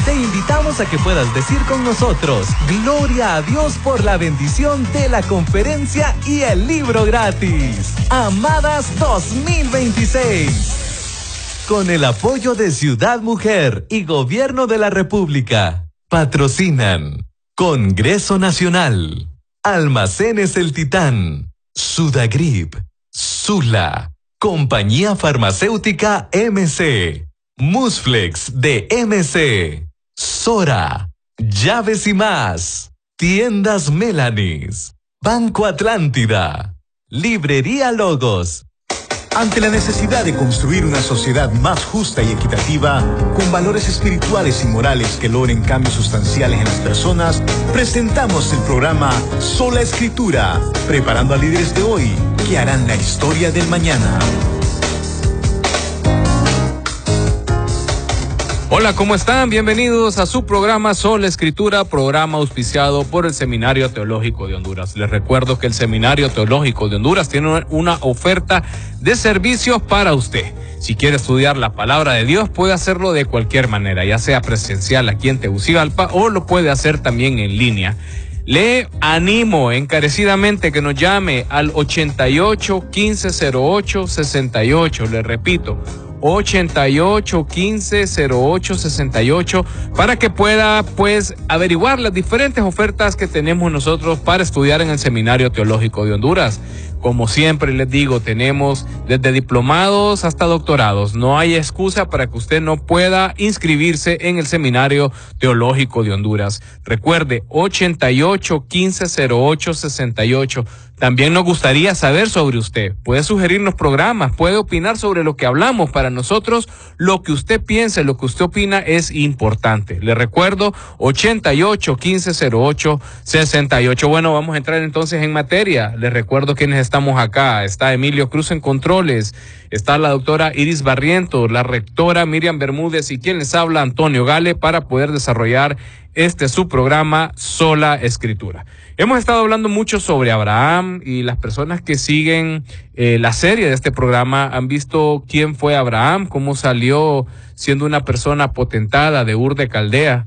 Te invitamos a que puedas decir con nosotros, gloria a Dios por la bendición de la conferencia y el libro gratis. Amadas 2026. Con el apoyo de Ciudad Mujer y Gobierno de la República. Patrocinan Congreso Nacional, Almacenes El Titán, Sudagrip, Sula, Compañía Farmacéutica MC, Musflex de MC, Sora, Llaves y Más, Tiendas Melanis, Banco Atlántida, Librería Logos. Ante la necesidad de construir una sociedad más justa y equitativa, con valores espirituales y morales que logren cambios sustanciales en las personas, presentamos el programa Sola Escritura, preparando a líderes de hoy que harán la historia del mañana. Hola, ¿cómo están? Bienvenidos a su programa Sola Escritura, programa auspiciado por el Seminario Teológico de Honduras. Les recuerdo que el Seminario Teológico de Honduras tiene una oferta de servicios para usted. Si quiere estudiar la palabra de Dios, puede hacerlo de cualquier manera, ya sea presencial aquí en Tegucigalpa o lo puede hacer también en línea. Le animo encarecidamente que nos llame al 88 15 08 68. Le repito, 88 15 08 68 para que pueda averiguar las diferentes ofertas que tenemos nosotros para estudiar en el Seminario Teológico de Honduras. Como siempre les digo, tenemos desde diplomados hasta doctorados. No hay excusa para que usted no pueda inscribirse en el Seminario Teológico de Honduras. Recuerde, 88 15 08 68. También nos gustaría saber sobre usted. Puede sugerirnos programas, puede opinar sobre lo que hablamos. Para nosotros, lo que usted piense, lo que usted opina es importante. Le recuerdo, 88 15 08 68. Bueno, vamos a entrar entonces en materia. Les recuerdo quiénes estamos acá. Está Emilio Cruz en controles, está la doctora Iris Barrientos, la rectora Miriam Bermúdez y quien les habla, Antonio Gale, para poder desarrollar su programa Sola Escritura. Hemos estado hablando mucho sobre Abraham y las personas que siguen la serie de este programa han visto quién fue Abraham, cómo salió siendo una persona potentada de Ur de Caldea,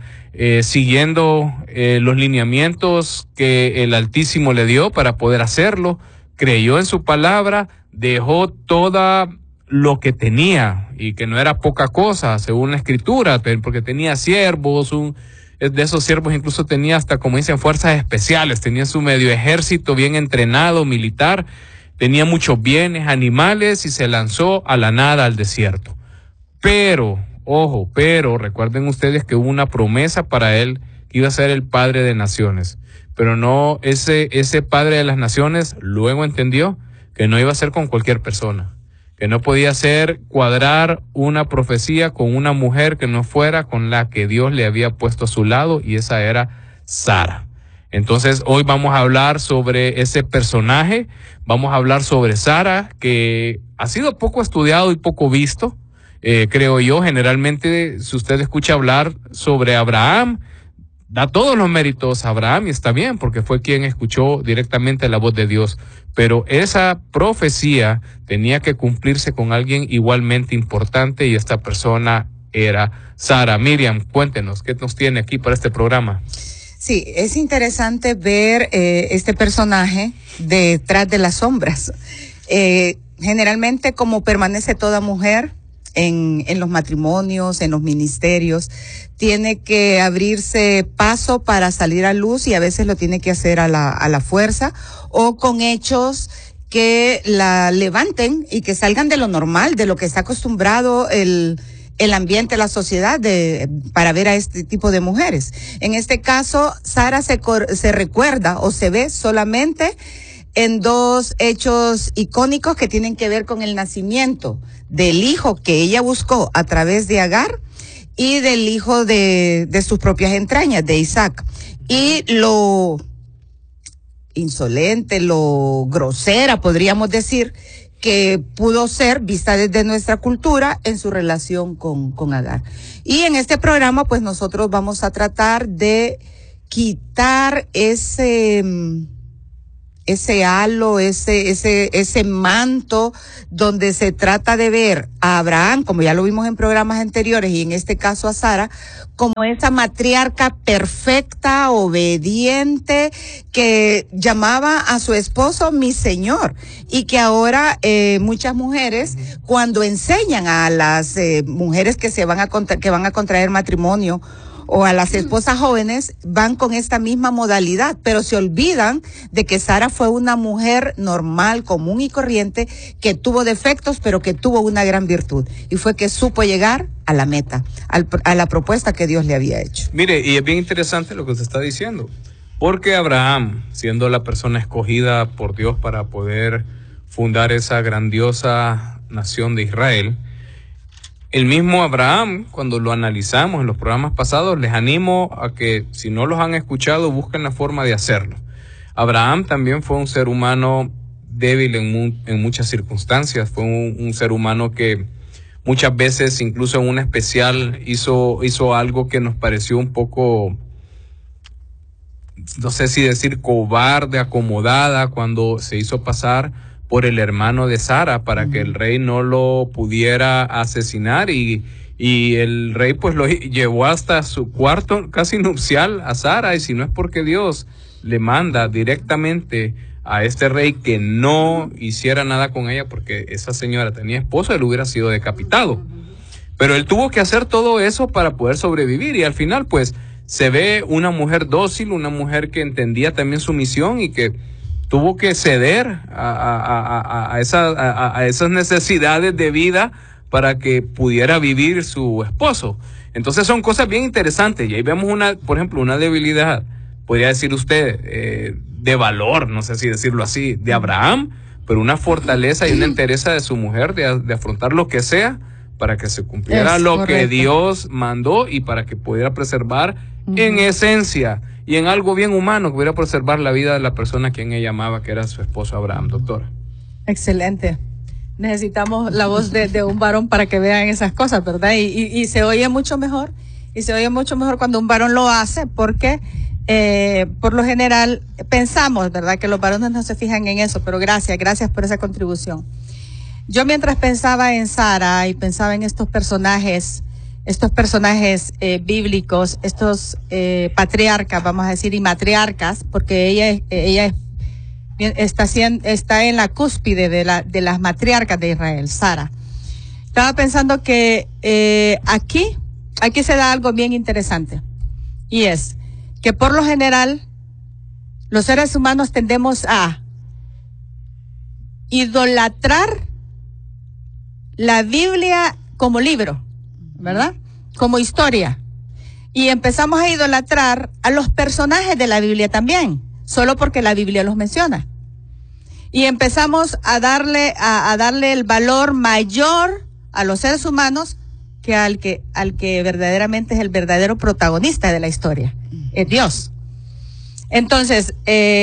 siguiendo los lineamientos que el Altísimo le dio para poder hacerlo. Creyó en su palabra, dejó toda lo que tenía y que no era poca cosa según la Escritura, porque tenía siervos, de esos siervos incluso tenía hasta, como dicen, fuerzas especiales, tenía su medio ejército bien entrenado, militar, tenía muchos bienes, animales y se lanzó a la nada al desierto. Pero recuerden ustedes que hubo una promesa para él, que iba a ser el padre de naciones. Pero no, ese padre de las naciones luego entendió que no iba a ser con cualquier persona, que no podía ser cuadrar una profecía con una mujer que no fuera con la que Dios le había puesto a su lado, y esa era Sara. Entonces hoy vamos a hablar sobre ese personaje, vamos a hablar sobre Sara, que ha sido poco estudiado y poco visto, creo yo. Generalmente, si usted escucha hablar sobre Abraham, da todos los méritos a Abraham, y está bien, porque fue quien escuchó directamente la voz de Dios. Pero esa profecía tenía que cumplirse con alguien igualmente importante, y esta persona era Sara. Miriam, cuéntenos, ¿qué nos tiene aquí para este programa? Sí, es interesante ver este personaje detrás de las sombras. Generalmente, como permanece toda mujer en los matrimonios, en los ministerios, tiene que abrirse paso para salir a luz, y a veces lo tiene que hacer a la fuerza o con hechos que la levanten y que salgan de lo normal, de lo que está acostumbrado el ambiente, la sociedad para ver a este tipo de mujeres. En este caso, Sara se recuerda o se ve solamente en dos hechos icónicos que tienen que ver con el nacimiento del hijo que ella buscó a través de Agar y del hijo de sus propias entrañas, de Isaac. Y lo insolente, lo grosera, podríamos decir, que pudo ser vista desde nuestra cultura en su relación con Agar. Y en este programa, pues nosotros vamos a tratar de quitar ese ese halo, ese manto donde se trata de ver a Abraham, como ya lo vimos en programas anteriores y en este caso a Sara, como esa matriarca perfecta, obediente, que llamaba a su esposo mi señor, y que ahora muchas mujeres, cuando enseñan a las mujeres que van a contraer matrimonio, o a las esposas jóvenes, van con esta misma modalidad, pero se olvidan de que Sara fue una mujer normal, común y corriente, que tuvo defectos, pero que tuvo una gran virtud, y fue que supo llegar a la meta, a la propuesta que Dios le había hecho. Mire, y es bien interesante lo que usted está diciendo, porque Abraham, siendo la persona escogida por Dios para poder fundar esa grandiosa nación de Israel, el mismo Abraham, cuando lo analizamos en los programas pasados, les animo a que, si no los han escuchado, busquen la forma de hacerlo. Abraham también fue un ser humano débil en muchas circunstancias, fue un ser humano que muchas veces, incluso en un especial, hizo algo que nos pareció un poco, no sé si decir cobarde, acomodada, cuando se hizo pasar por el hermano de Sara para que el rey no lo pudiera asesinar, y el rey pues lo llevó hasta su cuarto casi nupcial a Sara, y si no es porque Dios le manda directamente a este rey que no hiciera nada con ella, porque esa señora tenía esposo, él hubiera sido decapitado. Pero él tuvo que hacer todo eso para poder sobrevivir, y al final pues se ve una mujer dócil, una mujer que entendía también su misión y que tuvo que ceder a esas necesidades de vida para que pudiera vivir su esposo. Entonces son cosas bien interesantes, y ahí vemos por ejemplo, una debilidad, podría decir usted, de valor, no sé si decirlo así, de Abraham, pero una fortaleza y una entereza de su mujer de afrontar lo que sea para que se cumpliera que Dios mandó, y para que pudiera preservar en esencia y en algo bien humano, que pudiera preservar la vida de la persona a quien ella amaba, que era su esposo Abraham, doctora. Excelente. Necesitamos la voz de un varón para que vean esas cosas, ¿verdad? Y se oye mucho mejor, cuando un varón lo hace, porque por lo general pensamos, ¿verdad?, que los varones no se fijan en eso, pero gracias por esa contribución. Yo, mientras pensaba en Sara y pensaba en estos personajes bíblicos, estos patriarcas, vamos a decir, y matriarcas, porque ella está en la cúspide de las matriarcas de Israel, Sara. Estaba pensando que aquí se da algo bien interesante, y es que por lo general los seres humanos tendemos a idolatrar la Biblia como libro, ¿verdad?, como historia, y empezamos a idolatrar a los personajes de la Biblia también, solo porque la Biblia los menciona, y empezamos a darle el valor mayor a los seres humanos que al que verdaderamente es el verdadero protagonista de la historia, es Dios. Entonces,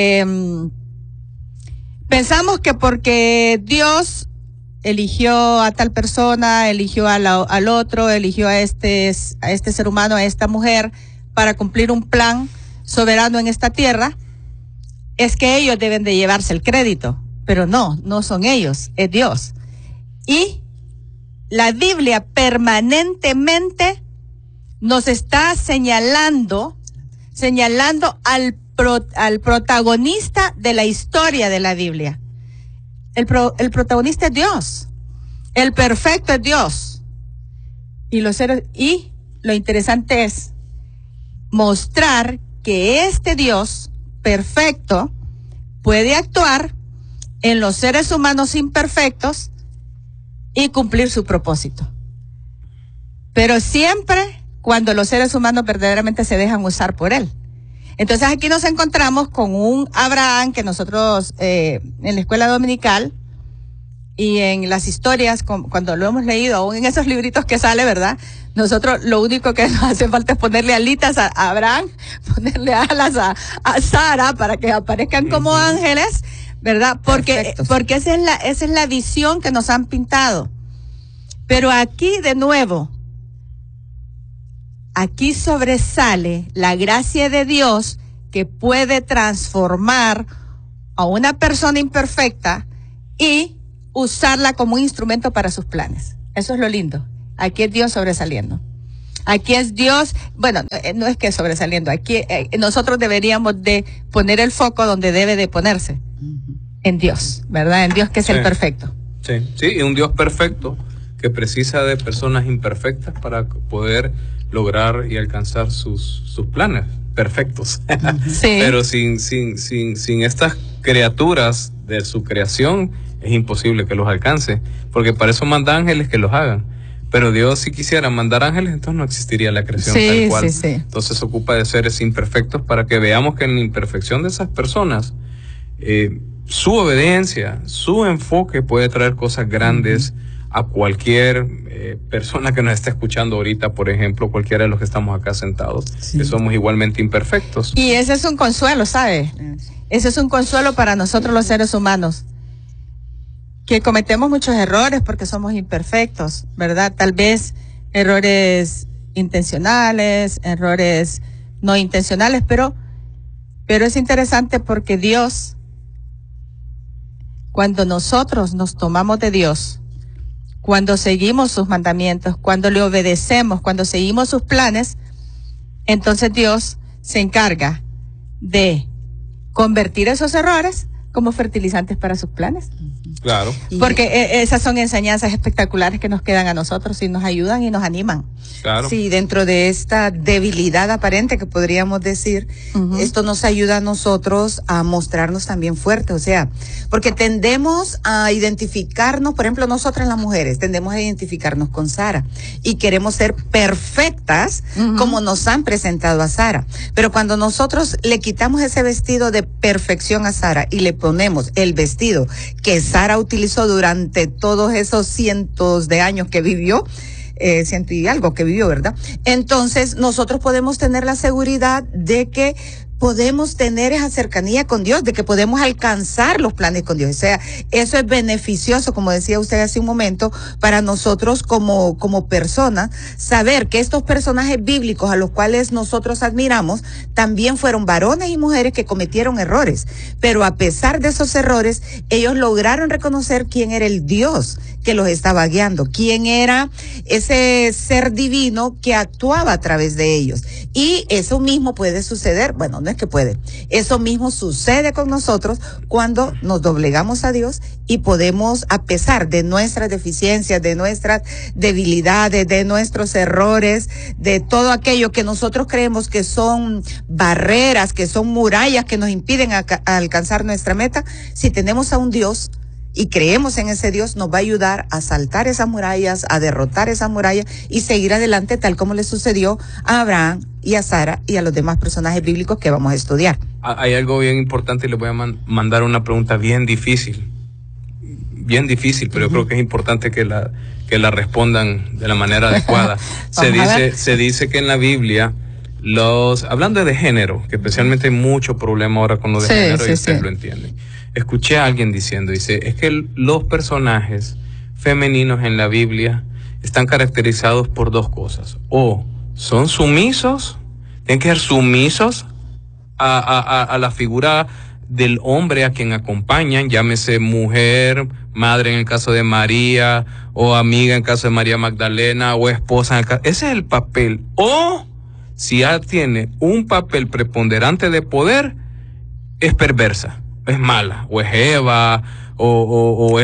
pensamos que porque Dios eligió a tal persona, eligió al otro, eligió a este ser humano, a esta mujer, para cumplir un plan soberano en esta tierra, es que ellos deben de llevarse el crédito, pero no son ellos, es Dios. Y la Biblia permanentemente nos está señalando al protagonista de la historia de la Biblia. El protagonista es Dios. El perfecto es Dios. Y lo interesante es mostrar que este Dios perfecto puede actuar en los seres humanos imperfectos y cumplir su propósito. Pero siempre cuando los seres humanos verdaderamente se dejan usar por él. Entonces aquí nos encontramos con un Abraham que nosotros en la escuela dominical y en las historias, cuando lo hemos leído, aún en esos libritos que sale, ¿verdad? Nosotros lo único que nos hace falta es ponerle alitas a Abraham, ponerle alas a Sara para que aparezcan como ángeles, ¿verdad? Porque esa es la visión que nos han pintado. Pero aquí de nuevo, aquí sobresale la gracia de Dios que puede transformar a una persona imperfecta y usarla como un instrumento para sus planes. Eso es lo lindo. Aquí es Dios sobresaliendo. Aquí es Dios, bueno, no es que sobresaliendo, aquí nosotros deberíamos de poner el foco donde debe de ponerse, en Dios, ¿verdad? En Dios que es el perfecto. Sí, y un Dios perfecto que precisa de personas imperfectas para poder lograr y alcanzar sus planes perfectos. Sí. Pero sin estas criaturas de su creación es imposible que los alcance, porque para eso manda ángeles que los hagan. Pero Dios, si quisiera mandar ángeles, entonces no existiría la creación tal cual. Sí. Entonces ocupa de seres imperfectos para que veamos que en la imperfección de esas personas, su obediencia, su enfoque puede traer cosas grandes a cualquier persona que nos esté escuchando ahorita, por ejemplo, cualquiera de los que estamos acá sentados, que somos igualmente imperfectos. Y ese es un consuelo, ¿sabe? Ese es un consuelo para nosotros los seres humanos, que cometemos muchos errores porque somos imperfectos, ¿verdad? Tal vez errores intencionales, errores no intencionales, pero es interesante porque Dios, cuando nosotros nos tomamos de Dios, cuando seguimos sus mandamientos, cuando le obedecemos, cuando seguimos sus planes, entonces Dios se encarga de convertir esos errores como fertilizantes para sus planes. Claro. Porque esas son enseñanzas espectaculares que nos quedan a nosotros y nos ayudan y nos animan. Claro. Sí, dentro de esta debilidad aparente que podríamos decir, esto nos ayuda a nosotros a mostrarnos también fuertes, o sea, porque tendemos a identificarnos, por ejemplo, nosotras las mujeres, tendemos a identificarnos con Sara y queremos ser perfectas como nos han presentado a Sara. Pero cuando nosotros le quitamos ese vestido de perfección a Sara y le ponemos el vestido que Sara utilizó durante todos esos cientos de años que vivió, ciento y algo que vivió, ¿verdad? Entonces nosotros podemos tener la seguridad de que podemos tener esa cercanía con Dios, de que podemos alcanzar los planes con Dios. O sea, eso es beneficioso, como decía usted hace un momento, para nosotros como personas, saber que estos personajes bíblicos a los cuales nosotros admiramos, también fueron varones y mujeres que cometieron errores. Pero a pesar de esos errores, ellos lograron reconocer quién era el Dios que los estaba guiando, quién era ese ser divino que actuaba a través de ellos. Y eso mismo puede suceder, bueno, no es que puede, eso mismo sucede con nosotros cuando nos doblegamos a Dios y podemos, a pesar de nuestras deficiencias, de nuestras debilidades, de nuestros errores, de todo aquello que nosotros creemos que son barreras, que son murallas que nos impiden a alcanzar nuestra meta, si tenemos a un Dios y creemos en ese Dios, nos va a ayudar a saltar esas murallas, a derrotar esas murallas y seguir adelante, tal como le sucedió a Abraham y a Sara y a los demás personajes bíblicos que vamos a estudiar. Hay algo bien importante y le voy a mandar una pregunta bien difícil, pero yo creo que es importante que la respondan de la manera adecuada. Se dice que en la Biblia, hablando de género, que especialmente hay mucho problema ahora con lo de género, y ustedes lo entienden. Escuché a alguien diciendo, es que los personajes femeninos en la Biblia están caracterizados por dos cosas: o son sumisos, tienen que ser sumisos a la figura del hombre a quien acompañan, llámese mujer, madre en el caso de María, o amiga en el caso de María Magdalena, o esposa en el caso, ese es el papel. O si ya tiene un papel preponderante de poder, es perversa, es mala, o es Eva, o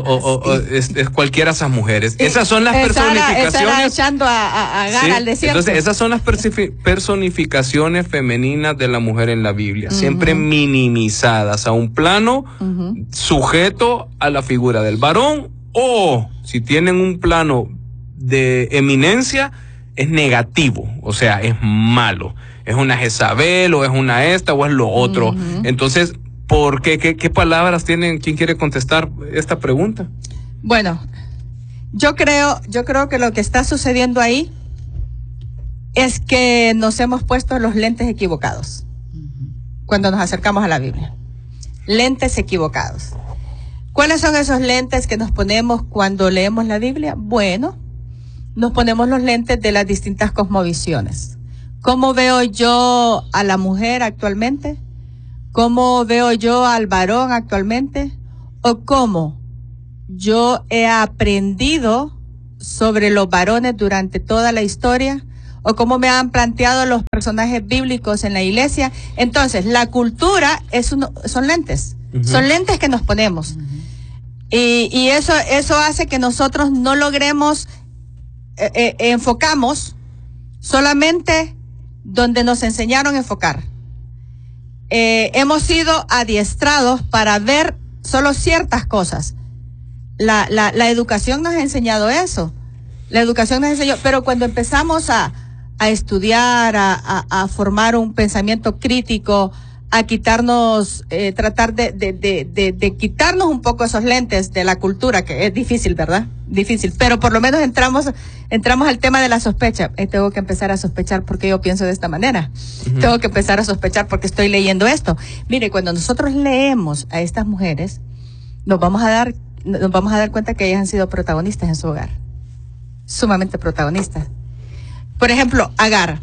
es cualquiera de esas mujeres. Esas son las personificaciones. Estará echando a Agar al desierto. Entonces, esas son las personificaciones femeninas de la mujer en la Biblia, siempre minimizadas a un plano sujeto a la figura del varón, o si tienen un plano de eminencia, es negativo, o sea, es malo. Es una Jezabel, o es una esta, o es lo otro. Entonces, ¿por qué? ¿Qué palabras tienen? ¿Quién quiere contestar esta pregunta? Bueno, yo creo que lo que está sucediendo ahí es que nos hemos puesto los lentes equivocados cuando nos acercamos a la Biblia. Lentes equivocados. ¿Cuáles son esos lentes que nos ponemos cuando leemos la Biblia? Bueno, nos ponemos los lentes de las distintas cosmovisiones. ¿Cómo veo yo a la mujer actualmente? cómo veo yo al varón actualmente, o cómo yo he aprendido sobre los varones durante toda la historia, o cómo me han planteado los personajes bíblicos en la iglesia. Entonces, la cultura son lentes, son lentes que nos ponemos. Y eso hace que nosotros no logremos, enfocamos solamente donde nos enseñaron a enfocar. Hemos sido adiestrados para ver solo ciertas cosas. La educación nos ha enseñado eso. La educación nos enseñó, pero cuando empezamos a estudiar, a formar un pensamiento crítico, a quitarnos, tratar de quitarnos un poco esos lentes de la cultura, que es difícil, ¿verdad? Difícil, pero por lo menos entramos al tema de la sospecha. Tengo que empezar a sospechar porque yo pienso de esta manera. Tengo que empezar a sospechar porque estoy leyendo esto. Mire, cuando nosotros leemos a estas mujeres, nos vamos a dar cuenta que ellas han sido protagonistas en su hogar. Sumamente protagonistas. Por ejemplo, Agar.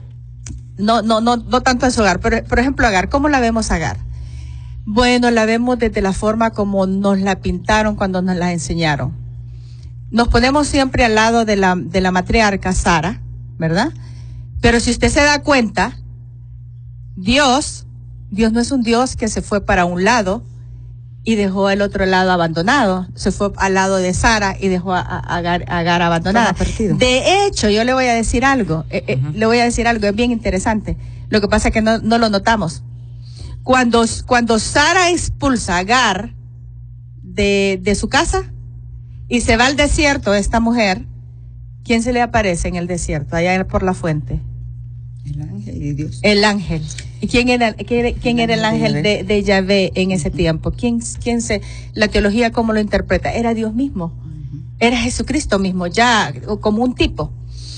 No tanto en su hogar, pero por ejemplo Agar, ¿cómo la vemos Agar? Bueno, la vemos desde la forma como nos la pintaron cuando nos la enseñaron. Nos ponemos siempre al lado de la matriarca Sara, ¿verdad? Pero si usted se da cuenta, Dios no es un Dios que se fue para un lado y dejó el otro lado abandonado. Se fue al lado de Sara y dejó a Agar abandonada. De hecho, yo le voy a decir algo, es bien interesante. Lo que pasa es que no lo notamos. Cuando Sara expulsa a Agar de su casa y se va al desierto, esta mujer, ¿quién se le aparece en el desierto? Allá por la fuente. El ángel y Dios. El ángel. ¿Y quién era el ángel de Yahvé en ese tiempo? La teología cómo lo interpreta? Era Dios mismo. Era Jesucristo mismo, ya como un tipo.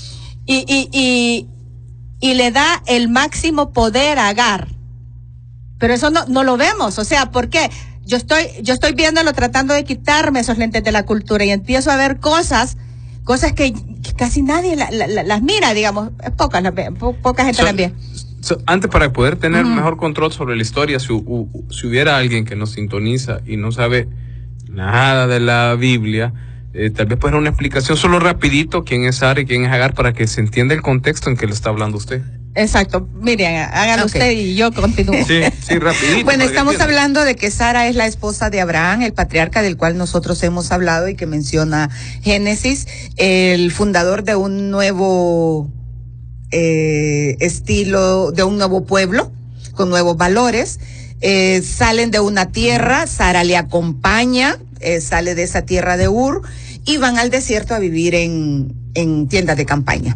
Y le da el máximo poder a Agar. Pero eso no lo vemos. O sea, ¿por qué? Yo estoy viéndolo, tratando de quitarme esos lentes de la cultura y empiezo a ver cosas que casi nadie las mira, digamos, poca gente las ve. Antes, para poder tener mejor control sobre la historia, si hubiera alguien que nos sintoniza y no sabe nada de la Biblia, tal vez pueda dar una explicación solo rapidito, quién es Sara y quién es Agar, para que se entienda el contexto en que le está hablando usted. Exacto, miren, hágalo usted y yo continúo. Sí, rapidito. Bueno, estamos hablando de que Sara es la esposa de Abraham, el patriarca del cual nosotros hemos hablado y que menciona Génesis, el fundador de un nuevo estilo, de un nuevo pueblo, con nuevos valores. Salen de una tierra, Sara le acompaña, sale de esa tierra de Ur y van al desierto a vivir en tiendas de campaña.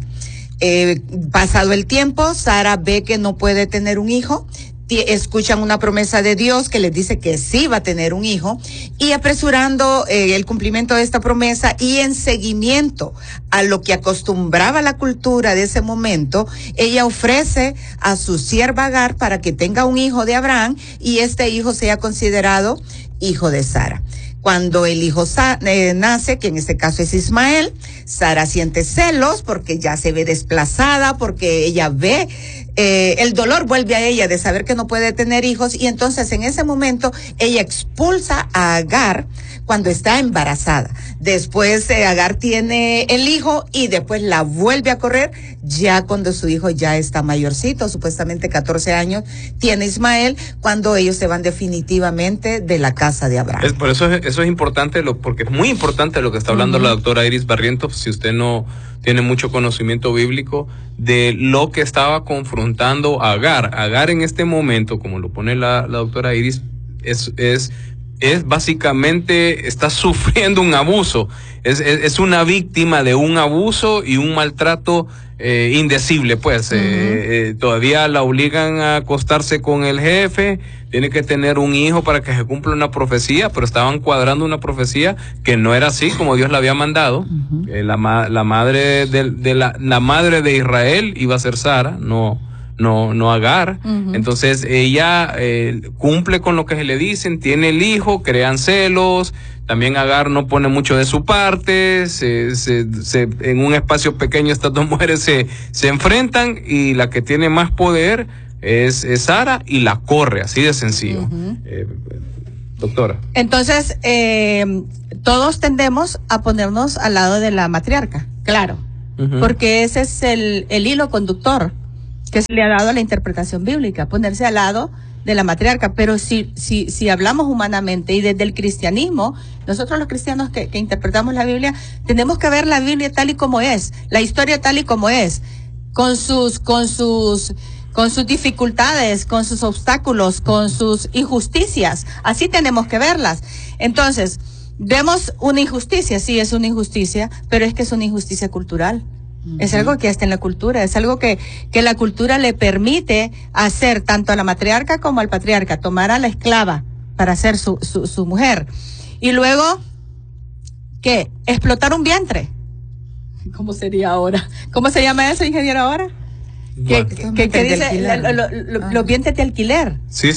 Pasado el tiempo, Sara ve que no puede tener un hijo, escuchan una promesa de Dios que les dice que sí va a tener un hijo, y apresurando el cumplimiento de esta promesa y en seguimiento a lo que acostumbraba la cultura de ese momento, ella ofrece a su sierva Agar para que tenga un hijo de Abraham y este hijo sea considerado hijo de Sara. Cuando el hijo nace, que en este caso es Ismael, Sara siente celos porque ya se ve desplazada, porque ella ve, el dolor vuelve a ella de saber que no puede tener hijos, y entonces en ese momento ella expulsa a Agar cuando está embarazada. Después Agar tiene el hijo y después la vuelve a correr ya cuando su hijo ya está mayorcito, supuestamente 14 años, tiene Ismael, cuando ellos se van definitivamente de la casa de Abraham. Por eso es importante, porque es muy importante lo que está hablando la doctora Iris Barrientos, si usted no tiene mucho conocimiento bíblico de lo que estaba confrontando a Agar. Agar en este momento, como lo pone la doctora Iris, es básicamente, está sufriendo un abuso, es una víctima de un abuso y un maltrato indecible, pues. Todavía la obligan a acostarse con el jefe, tiene que tener un hijo para que se cumpla una profecía, pero estaban cuadrando una profecía que no era así como Dios la había mandado. La madre la madre de Israel iba a ser Sara, no Agar. Entonces ella cumple con lo que se le dicen, tiene el hijo, crean celos. También Agar no pone mucho de su parte, en un espacio pequeño estas dos mujeres se enfrentan, y la que tiene más poder es Sara y la corre, así de sencillo. Doctora. Entonces, todos tendemos a ponernos al lado de la matriarca, claro, porque ese es el hilo conductor que se le ha dado a la interpretación bíblica, ponerse al lado de la matriarca. Pero si hablamos humanamente y desde el cristianismo, nosotros los cristianos que interpretamos la Biblia, tenemos que ver la Biblia tal y como es, la historia tal y como es, con sus dificultades, con sus obstáculos, con sus injusticias. Así tenemos que verlas. Entonces, vemos una injusticia, sí es una injusticia, pero es que es una injusticia cultural. Es algo que está en la cultura, es algo que la cultura le permite hacer tanto a la matriarca como al patriarca, tomar a la esclava para ser su mujer. Y luego, ¿qué? Explotar un vientre. ¿Cómo sería ahora? ¿Cómo se llama eso, ingeniero, ahora? Bueno. Que dice los vientres de alquiler. Sí.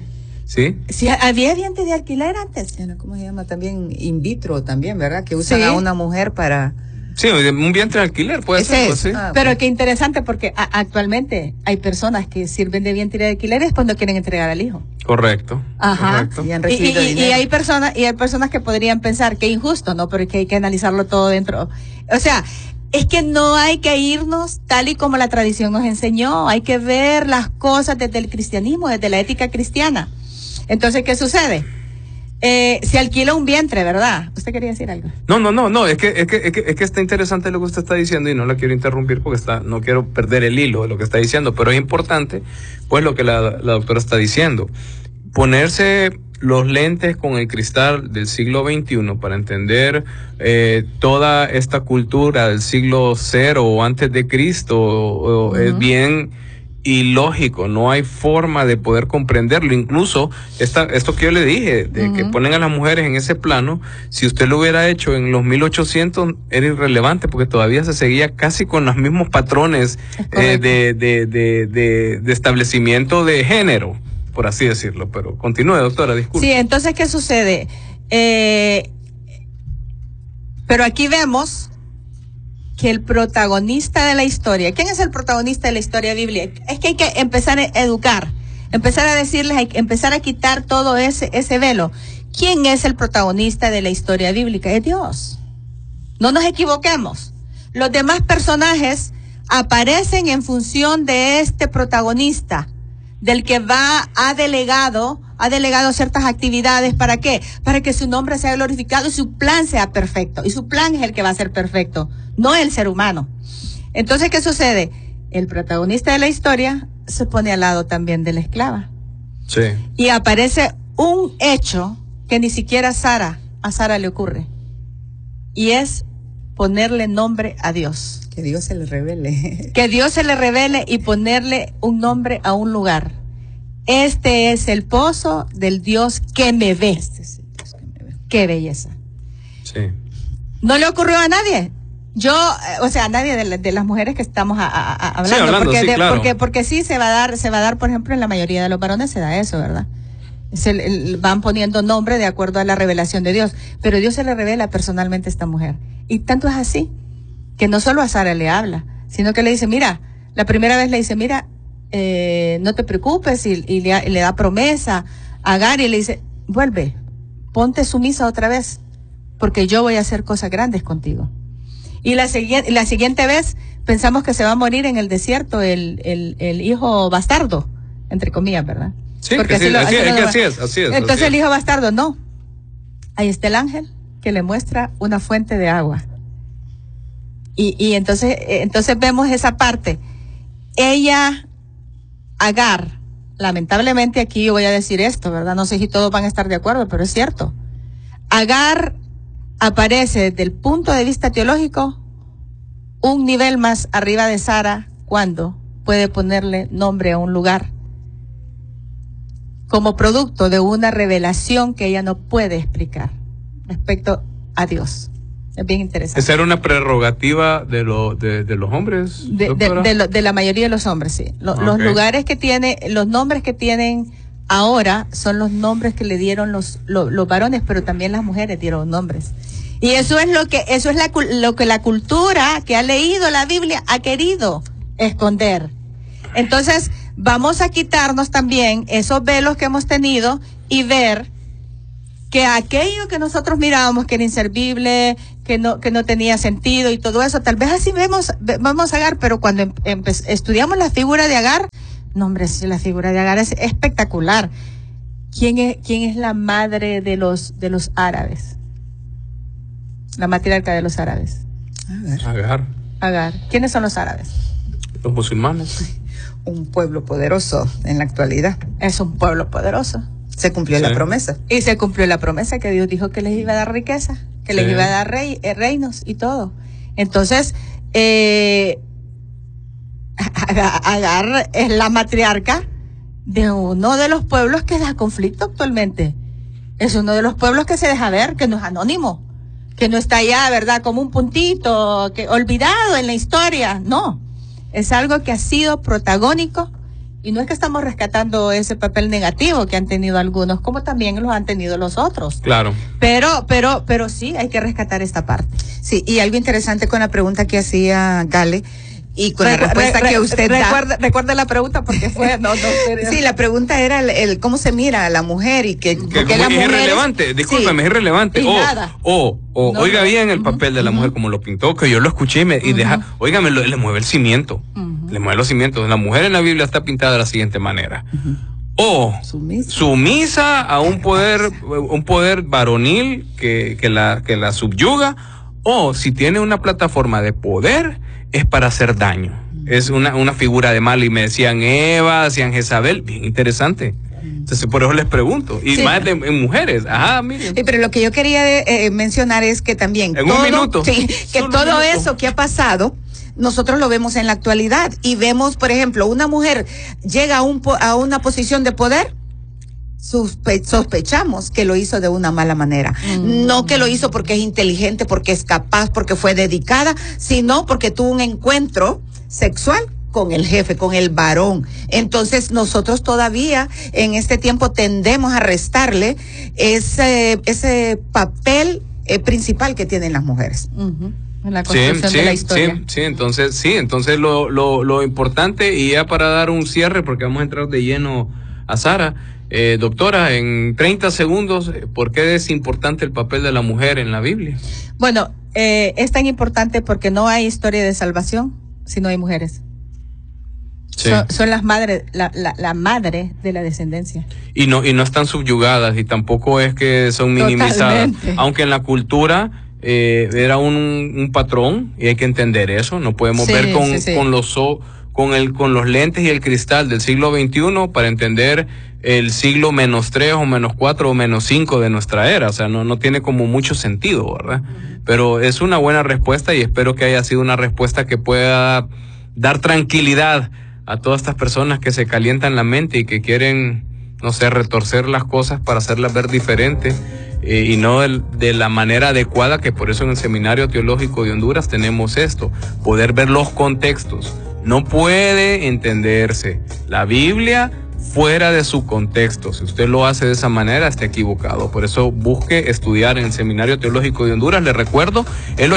Sí, había vientres de alquiler antes. ¿Cómo se llama? También in vitro también, ¿verdad? Que usan a una mujer para... Sí, un vientre de alquiler puede ser. Sí. Pero qué interesante, porque actualmente hay personas que sirven de vientre de alquiler es cuando quieren entregar al hijo. Correcto. Ajá. Correcto. Y hay personas que podrían pensar que injusto, ¿no? Pero que hay que analizarlo todo dentro. O sea, es que no hay que irnos tal y como la tradición nos enseñó. Hay que ver las cosas desde el cristianismo, desde la ética cristiana. Entonces, ¿qué sucede? Se alquila un vientre, ¿verdad? ¿Usted quería decir algo? No, es que está interesante lo que usted está diciendo y no la quiero interrumpir porque no quiero perder el hilo de lo que está diciendo, pero es importante, pues, lo que la doctora está diciendo. Ponerse los lentes con el cristal del siglo XXI para entender toda esta cultura del siglo 0 o antes de Cristo es bien ilógico, no hay forma de poder comprenderlo. Incluso esto que yo le dije, de que ponen a las mujeres en ese plano, si usted lo hubiera hecho en los 1800 era irrelevante porque todavía se seguía casi con los mismos patrones de establecimiento de género, por así decirlo. Pero continúe, doctora, disculpe. Sí, entonces, ¿qué sucede? Pero aquí vemos que el protagonista de la historia, ¿quién es el protagonista de la historia bíblica? Es que hay que empezar a educar, empezar a decirles, hay que empezar a quitar todo ese velo. ¿Quién es el protagonista de la historia bíblica? Es Dios. No nos equivoquemos. Los demás personajes aparecen en función de este protagonista, del que ha delegado ciertas actividades. ¿Para qué? Para que su nombre sea glorificado y su plan sea perfecto. Y su plan es el que va a ser perfecto, no el ser humano. Entonces, ¿qué sucede? El protagonista de la historia se pone al lado también de la esclava. Sí. Y aparece un hecho que ni siquiera a Sara le ocurre. Y es ponerle nombre a Dios. Que Dios se le revele. Que Dios se le revele y ponerle un nombre a un lugar. Este es el pozo del Dios que me ve. Este es el Dios que me ve. Qué belleza. Sí. No le ocurrió a nadie. A nadie de las mujeres que estamos hablando. Sí, hablando, porque, sí, claro. porque sí se va a dar, por ejemplo, en la mayoría de los varones se da eso, ¿verdad? Van poniendo nombre de acuerdo a la revelación de Dios. Pero Dios se le revela personalmente a esta mujer. Y tanto es así que no solo a Sara le habla, sino que le dice, mira, la primera vez le dice, mira, no te preocupes, y le da promesa a Agar y le dice, vuelve, ponte sumisa otra vez, porque yo voy a hacer cosas grandes contigo. Y la siguiente vez pensamos que se va a morir en el desierto el hijo bastardo, entre comillas, ¿verdad? Sí, porque así es. Entonces el hijo bastardo, no. Ahí está el ángel que le muestra una fuente de agua. Y entonces vemos esa parte. Ella, Agar, lamentablemente aquí yo voy a decir esto, ¿verdad? No sé si todos van a estar de acuerdo, pero es cierto. Agar aparece desde el punto de vista teológico un nivel más arriba de Sara cuando puede ponerle nombre a un lugar como producto de una revelación que ella no puede explicar respecto a Dios. Es bien interesante. ¿Esa era una prerrogativa de los hombres? De la mayoría de los hombres, sí. Los lugares que los nombres que tienen ahora son los nombres que le dieron los varones, pero también las mujeres dieron nombres. Y eso es lo que la cultura que ha leído la Biblia ha querido esconder. Entonces, vamos a quitarnos también esos velos que hemos tenido y ver que aquello que nosotros mirábamos que era inservible, que no tenía sentido y todo eso, tal vez así vemos a Agar, pero cuando estudiamos la figura de Agar, no hombre, sí, la figura de Agar es espectacular. ¿Quién es la madre de los árabes? La matriarca de los árabes. Agar. ¿Quiénes son los árabes? Los musulmanes. Un pueblo poderoso en la actualidad. Es un pueblo poderoso. Se cumplió la promesa. Y se cumplió la promesa que Dios dijo que les iba a dar riqueza, que les iba a dar reinos y todo. Entonces, Agar es la matriarca de uno de los pueblos que da conflicto actualmente. Es uno de los pueblos que se deja ver, que no es anónimo, que no está allá, ¿verdad? Como un puntito, que olvidado en la historia. No, es algo que ha sido protagónico. Y no es que estamos rescatando ese papel negativo que han tenido algunos, como también los han tenido los otros. Claro. Pero sí, hay que rescatar esta parte. Sí, y algo interesante con la pregunta que hacía Gale y con la respuesta que usted recuerda la pregunta porque fue sí, la pregunta era el cómo se mira a la mujer y que porque las mujeres, es irrelevante, discúlpame, sí, es irrelevante. Oiga bien el papel de la mujer como lo pintó, que yo lo escuché y óigame, le mueve el cimiento. Le mueve los cimientos. La mujer en la Biblia está pintada de la siguiente manera. O sumisa a un poder varonil que la subyuga, o si tiene una plataforma de poder es para hacer daño. Es una figura de mal, y me decían Eva, decían Jezabel, bien interesante. Entonces por eso les pregunto, y sí, más en mujeres. Ajá, miren. Sí, pero lo que yo quería mencionar es que también en un minuto, que todo eso que ha pasado nosotros lo vemos en la actualidad y vemos, por ejemplo, una mujer llega a una posición de poder, sospechamos que lo hizo de una mala manera. No que lo hizo porque es inteligente, porque es capaz, porque fue dedicada, sino porque tuvo un encuentro sexual con el jefe, con el varón. Entonces nosotros todavía en este tiempo tendemos a restarle ese papel principal que tienen las mujeres. En la construcción de la historia. Entonces lo importante, y ya para dar un cierre, porque vamos a entrar de lleno a Sara, doctora, en 30 segundos, ¿por qué es importante el papel de la mujer en la Biblia? Bueno, es tan importante porque no hay historia de salvación si no hay mujeres. Sí. Son las madres, la madre de la descendencia. Y no están subyugadas, y tampoco es que son minimizadas. Totalmente. Aunque en la cultura era un patrón, y hay que entender eso. No podemos ver con los lentes y el cristal del siglo XXI para entender el siglo -3 o -4 o -5 de nuestra era. O sea, no tiene como mucho sentido, ¿verdad? Pero es una buena respuesta, y espero que haya sido una respuesta que pueda dar tranquilidad a todas estas personas que se calientan la mente y que quieren, no sé, retorcer las cosas para hacerlas ver diferente, y no de la manera adecuada, que por eso en el Seminario Teológico de Honduras tenemos esto, poder ver los contextos. No puede entenderse la Biblia fuera de su contexto. Si usted lo hace de esa manera, está equivocado. Por eso busque estudiar en el Seminario Teológico de Honduras. Le recuerdo, el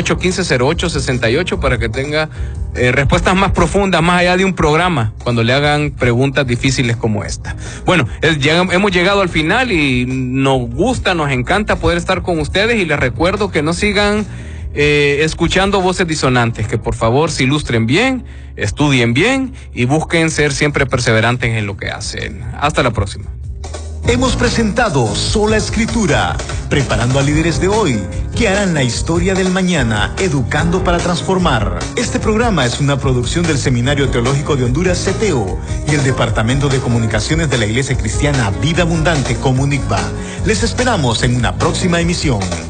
88150868 para que tenga respuestas más profundas, más allá de un programa, cuando le hagan preguntas difíciles como esta. Bueno, hemos llegado al final, y nos gusta, nos encanta poder estar con ustedes, y les recuerdo que no sigan escuchando voces disonantes, que por favor se ilustren bien, estudien bien y busquen ser siempre perseverantes en lo que hacen. Hasta la próxima. Hemos presentado Sola Escritura, preparando a líderes de hoy que harán la historia del mañana, educando para transformar. Este programa es una producción del Seminario Teológico de Honduras, CTO, y el Departamento de Comunicaciones de la Iglesia Cristiana Vida Abundante, Comunicba. Les esperamos en una próxima emisión.